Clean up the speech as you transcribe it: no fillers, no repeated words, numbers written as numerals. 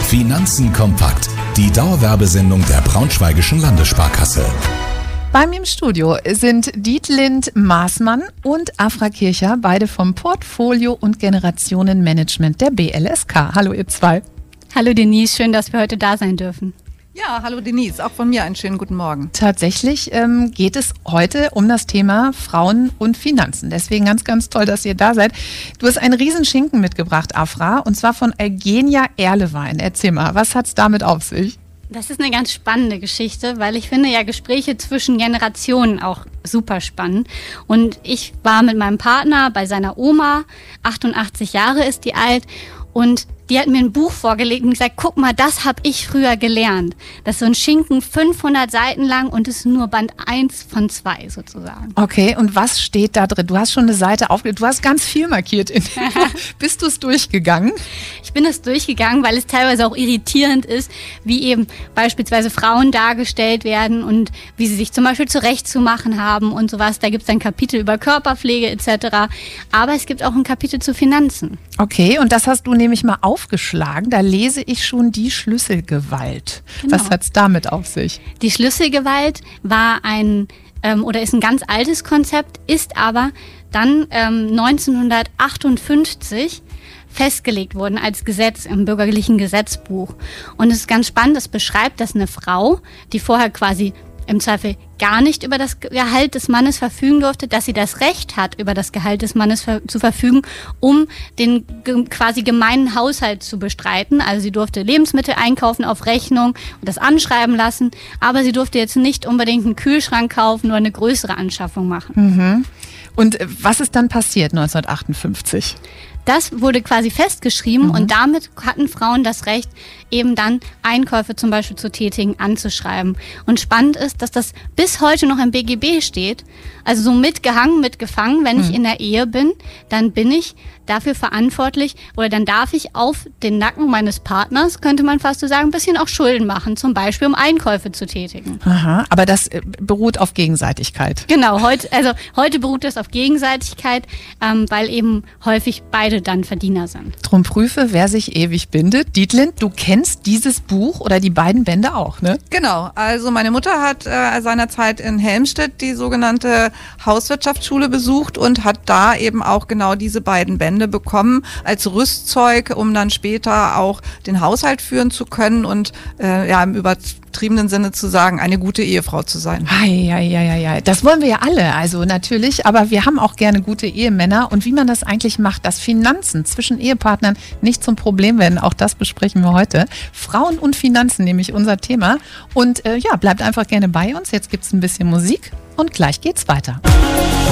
Finanzen kompakt. Die Dauerwerbesendung der Braunschweigischen Landessparkasse. Bei mir im Studio sind Dietlind Maßmann und Afra Kircher, beide vom Portfolio- und Generationenmanagement der BLSK. Hallo ihr zwei. Hallo Denise, schön, dass wir heute da sein dürfen. Ja, hallo Denise, auch von mir einen schönen guten Morgen. Tatsächlich geht es heute um das Thema Frauen und Finanzen. Deswegen ganz, ganz toll, dass ihr da seid. Du hast einen Riesenschinken mitgebracht, Afra, und zwar von Eugenia Erlewein. Erzähl mal, was hat's damit auf sich? Das ist eine ganz spannende Geschichte, weil ich finde ja Gespräche zwischen Generationen auch super spannend. Und ich war mit meinem Partner bei seiner Oma, 88 Jahre ist die alt, und die hat mir ein Buch vorgelegt und gesagt, guck mal, das habe ich früher gelernt. Das ist so ein Schinken, 500 Seiten lang und ist nur Band 1 von 2 sozusagen. Okay, und was steht da drin? Du hast schon eine Seite aufgelegt, du hast ganz viel markiert. Bist du es durchgegangen? Ich bin es durchgegangen, weil es teilweise auch irritierend ist, wie eben beispielsweise Frauen dargestellt werden und wie sie sich zum Beispiel zurechtzumachen haben und sowas. Da gibt es ein Kapitel über Körperpflege etc. Aber es gibt auch ein Kapitel zu Finanzen. Okay, und das hast du nämlich mal aufgeschlagen. Da lese ich schon die Schlüsselgewalt. Genau. Was hat's damit auf sich? Die Schlüsselgewalt war ist ein ganz altes Konzept, ist aber dann 1958 festgelegt worden als Gesetz im bürgerlichen Gesetzbuch. Und es ist ganz spannend, es beschreibt, dass eine Frau, die vorher quasi im Zweifel gar nicht über das Gehalt des Mannes verfügen durfte, dass sie das Recht hat, über das Gehalt des Mannes zu verfügen, um den quasi gemeinen Haushalt zu bestreiten. Also sie durfte Lebensmittel einkaufen auf Rechnung und das anschreiben lassen, aber sie durfte jetzt nicht unbedingt einen Kühlschrank kaufen oder eine größere Anschaffung machen. Mhm. Und was ist dann passiert 1958? Das wurde quasi festgeschrieben und damit hatten Frauen das Recht, eben dann Einkäufe zum Beispiel zu tätigen, anzuschreiben. Und spannend ist, dass das bis heute noch im BGB steht. Also so mitgehangen, mitgefangen, wenn ich in der Ehe bin, dann bin ich dafür verantwortlich oder dann darf ich auf den Nacken meines Partners, könnte man fast so sagen, ein bisschen auch Schulden machen, zum Beispiel um Einkäufe zu tätigen. Aha, aber das beruht auf Gegenseitigkeit. Genau, heute beruht das auf Gegenseitigkeit, weil eben häufig beide dann Verdiener sind. Drum prüfe, wer sich ewig bindet. Dietlind, du kennst dieses Buch oder die beiden Bände auch, ne? Genau, also meine Mutter hat seinerzeit in Helmstedt die sogenannte Hauswirtschaftsschule besucht und hat da eben auch genau diese beiden Bände bekommen als Rüstzeug, um dann später auch den Haushalt führen zu können und im übertriebenen Sinne zu sagen, eine gute Ehefrau zu sein. Ja. Das wollen wir ja alle, also natürlich, aber wir haben auch gerne gute Ehemänner und wie man das eigentlich macht, dass Finanzen zwischen Ehepartnern nicht zum Problem werden, auch das besprechen wir heute. Frauen und Finanzen, nämlich unser Thema und bleibt einfach gerne bei uns, jetzt gibt's ein bisschen Musik und gleich geht's weiter.